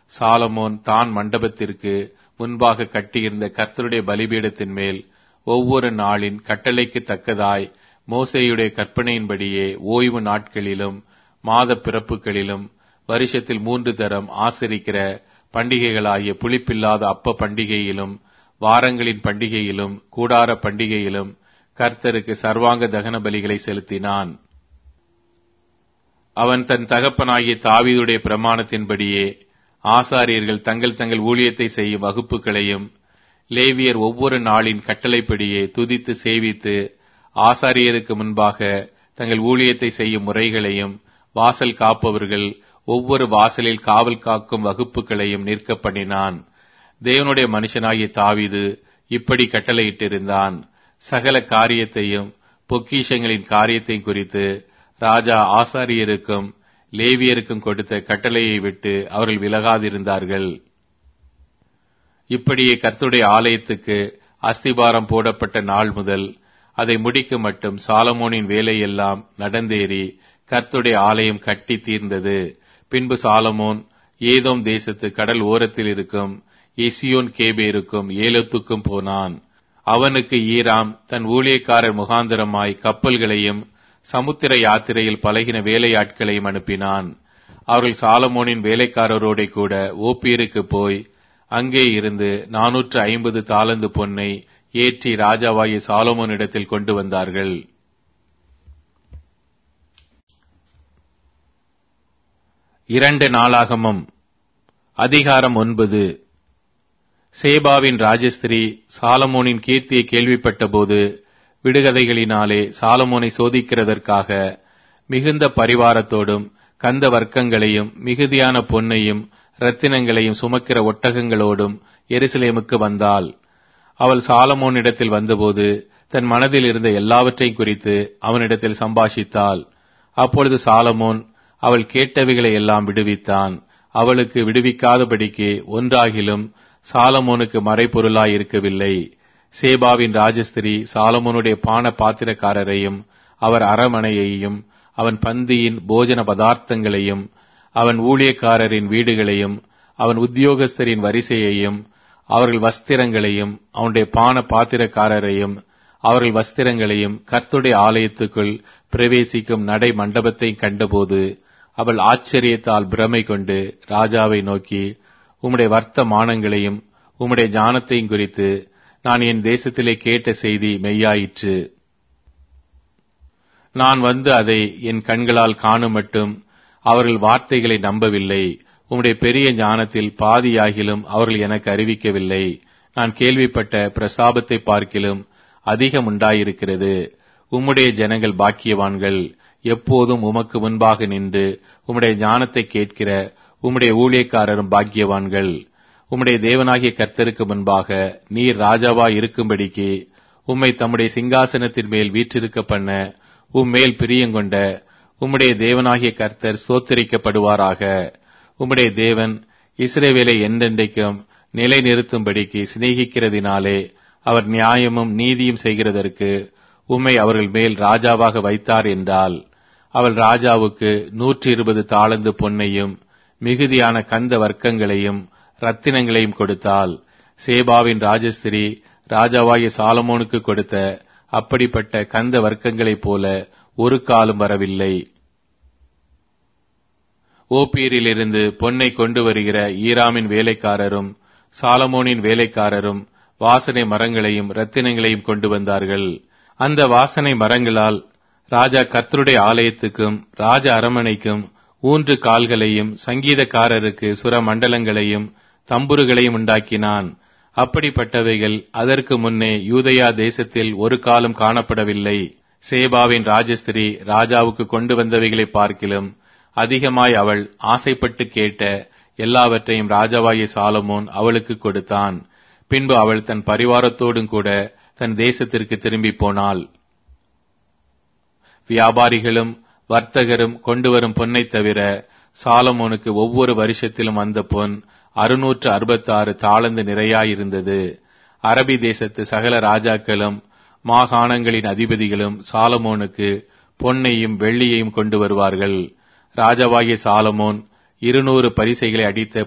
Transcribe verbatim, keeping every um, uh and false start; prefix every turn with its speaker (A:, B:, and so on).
A: Solomon தான் மண்டபத்திற்கு முன்பாக கட்டியிருந்த கர்த்தருடைய பலிபீடத்தின் மேல் ஒவ்வொரு நாளின் கட்டளைக்கு தக்கதாய் மோசேயுடைய கற்பனையின்படியே ஓய்வு நாட்களிலும் மாத பிறப்புகளிலும் வருஷத்தில் மூன்று தரம் ஆசரிக்கிற பண்டிகைகளாகிய புளிப்பில்லாத அப்ப பண்டிகையிலும் வாரங்களின் பண்டிகையிலும் கூடார பண்டிகையிலும் கர்த்தருக்கு சர்வாங்க தகன பலிகளை செலுத்தினான். அவன் தன் தகப்பனாகிய தாவீதுடைய பிரமாணத்தின்படியே ஆசாரியர்கள் தங்கள் தங்கள் ஊழியத்தை செய்யும் வகுப்புகளையும் லேவியர் ஒவ்வொரு நாளின் கட்டளைப்படியே துதித்து சேவித்து ஆசாரியருக்கு முன்பாக தங்கள் ஊழியத்தை செய்யும் முறைகளையும் வாசல் காப்பவர்கள் ஒவ்வொரு வாசலில் காவல் காக்கும் வகுப்புகளையும் நிற்க பண்ணினான். தேவனுடைய மனுஷனாகிய தாவீது இப்படி கட்டளையிட்டிருந்தான். சகல காரியத்தையும் பொக்கிஷங்களின் காரியத்தையும் குறித்து ராஜா ஆசாரியருக்கும் லேவியருக்கும் கொடுத்த கட்டளையை விட்டு அவர்கள் விலகாதிருந்தார்கள். இப்படியே கர்த்தருடைய ஆலயத்துக்கு அஸ்திபாரம் போடப்பட்ட நாள் முதல் அதை முடிக்க மட்டும் சாலமோனின் வேலையெல்லாம் நடந்தேறி கர்த்தருடைய ஆலயம் கட்டி தீர்ந்தது. பின்பு சாலமோன் ஏதோம் தேசத்து கடல் ஓரத்தில் இருக்கும் எசியோன் கேபேருக்கும் ஏலோத்துக்கும் போனான். அவனுக்கு ஈராம் தன் ஊழியக்காரர் முகாந்தரமாய் கப்பல்களையும் சமுத்திர யாத்திரையில் பழகின வேலையாட்களையும் அனுப்பினான். அவர்கள் சாலமோனின் வேலைக்காரரோட கூட ஓப்பீருக்கு போய் அங்கே இருந்து நானூற்று ஐம்பது தாலந்து பொன்னை ஏற்றி ராஜாவாகிய சாலமோனிடத்தில் கொண்டு வந்தார்கள். இரண்டு நாளாகமம் அதிகாரம் ஒன்பது. சேபாவின் ராஜஸ்திரி சாலமோனின் கீர்த்தியை கேள்விப்பட்ட போது விடுகதைகளினாலே சாலமோனை சோதிக்கிறதற்காக மிகுந்த பரிவாரத்தோடும் கந்த வர்க்கங்களையும் மிகுதியான பொன்னையும் இரத்தினங்களையும் சுமக்கிற ஒட்டகங்களோடும் எருசலேமுக்கு வந்தாள். அவள் சாலமோனிடத்தில் வந்தபோது தன் மனதில் இருந்த எல்லாவற்றையும் குறித்து அவனிடத்தில் சம்பாஷித்தாள். அப்பொழுது சாலமோன் அவள் கேட்டவைகளை எல்லாம் விடுவித்தான். அவளுக்கு விடுவிக்காதபடிக்கு ஒன்றாகிலும் சாலமோனுக்கு மறைபொருளாய் இருக்கவில்லை. சேபாவின் ராஜஸ்திரி சாலமோனுடைய பான பாத்திரக்காரரையும் அவர் அரமனையையும் அவன் பந்தியின் போஜன பதார்த்தங்களையும் அவன் ஊழியக்காரரின் வீடுகளையும் அவன் உத்தியோகஸ்தரின் வரிசையையும் அவர்கள் வஸ்திரங்களையும் அவனுடைய பான பாத்திரக்காரரையும் அவர்கள் வஸ்திரங்களையும் கர்த்தருடைய ஆலயத்துக்குள் பிரவேசிக்கும் நடை மண்டபத்தை கண்டபோது அவள் ஆச்சரியத்தால் பிரமை கொண்டு ராஜாவை நோக்கி, உம்முடைய வர்த்தமானங்களையும் உம்முடைய ஞானத்தையும் குறித்து நான் என் தேசத்திலே கேட்ட செய்தி மெய்யாயிற்று. நான் வந்து அதை என் கண்களால் காணும் மட்டும் அவர்கள் வார்த்தைகளை நம்பவில்லை. உம்முடைய பெரிய ஞானத்தில் பாதியாகிலும் அவர்கள் எனக்கு அறிவிக்கவில்லை. நான் கேள்விப்பட்ட பிரசாபத்தை பார்க்கிலும் அதிகம் உண்டாயிருக்கிறது. உம்முடைய ஜனங்கள் பாக்கியவான்கள். எப்போதும் உமக்கு முன்பாக நின்று உம்முடைய ஞானத்தை கேட்கிற உம்முடைய ஊழியக்காரரும் பாக்கியவான்கள். உம்முடைய தேவனாகிய கர்த்தருக்கு முன்பாக நீர் ராஜாவாய் இருக்கும்படிக்கு உம்மை தம்முடைய சிங்காசனத்தின் மேல் வீற்றிருக்க பண்ண உம்மேல் பிரியங்கொண்ட உம்முடைய தேவனாகிய கர்த்தர் ஸ்தோத்திரிக்கப்படுவாராக. உம்முடைய தேவன் இஸ்ரவேலை என்றென்றைக்கும் நிலை நிறுத்தும்படிக்கு சிநேகிக்கிறதினாலே அவர் நியாயமும் நீதியும் செய்கிறதற்கு உம்மை அவர்கள் மேல் ராஜாவாக வைத்தார் என்றால், அவள் ராஜாவுக்கு நூற்றி இருபது தாளந்து பொன்னையும் மிகுதியான கந்த வர்க்கங்களையும் ரத்தினங்களையும் கொடுத்தாள். சேபாவின் ராஜஸ்திரி ராஜாவாகிய சாலமோனுக்கு கொடுத்த அப்படிப்பட்ட கந்த வர்க்கங்களைப் போல ஒரு காலம் வரவில்லை. ஓப்பீரிலிருந்து பொன்னை கொண்டு வருகிற ஈராமின் வேலைக்காரரும் சாலமோனின் வேலைக்காரரும் வாசனை மரங்களையும் இரத்தினங்களையும் கொண்டு வந்தார்கள். அந்த வாசனை மரங்களால் ராஜா கர்த்தருடைய ஆலயத்துக்கும் ராஜ அரமனைக்கும் ஊன்று கால்களையும் சங்கீதக்காரருக்கு சுர மண்டலங்களையும் தம்புருகளையும் உண்டாக்கினான். அப்படிப்பட்டவைகள் அதற்கு முன்னே யூதயா தேசத்தில் ஒரு காலம் காணப்படவில்லை. சேபாவின் ராஜஸ்திரி ராஜாவுக்கு கொண்டு வந்தவைகளை பார்க்கிலும் அதிகமாய் அவள் ஆசைப்பட்டு கேட்ட எல்லாவற்றையும் ராஜாவாகிய சாலமோன் அவளுக்கு கொடுத்தான். பின்பு அவள் தன் பரிவாரத்தோடும் கூட தன் தேசத்திற்கு திரும்பி போனாள். வியாபாரிகளும் வர்த்தகரும் கொண்டு வரும் பொன்னை தவிர சாலமோனுக்கு ஒவ்வொரு வருஷத்திலும் அந்த பொன் அறுநூற்று அறுபத்தி ஆறு தாளந்து நிறையாயிருந்தது. அரபி தேசத்து சகல ராஜாக்களும் மாகாணங்களின் அதிபதிகளும் சாலமோனுக்கு பொன்னையும் வெள்ளியையும் கொண்டு வருவார்கள். ராஜாவாகிய சாலமோன் இருநூறு பரிசைகளை அடித்த